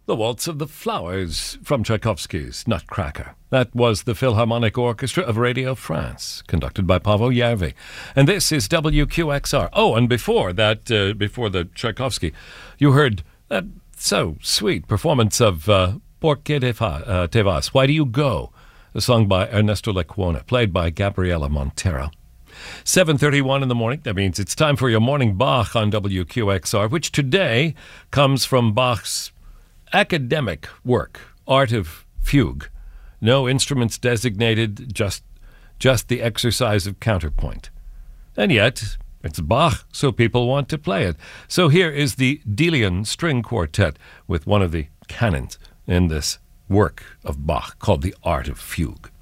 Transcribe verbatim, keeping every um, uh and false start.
The Waltz of the Flowers from Tchaikovsky's Nutcracker. That was the Philharmonic Orchestra of Radio France, conducted by Paavo Järvi. And this is W Q X R. Oh, and before that, uh, before the Tchaikovsky, you heard that so sweet performance of uh, Por qué te, fa, uh, te vas? Why Do You Go? A song by Ernesto Lecuona, played by Gabriela Montero. seven thirty-one in the morning. That means it's time for your morning Bach on W Q X R, which today comes from Bach's academic work, Art of Fugue. No instruments designated, just just the exercise of counterpoint. And yet, it's Bach, so people want to play it. So here is the Delian String Quartet with one of the canons in this work of Bach called the Art of Fugue.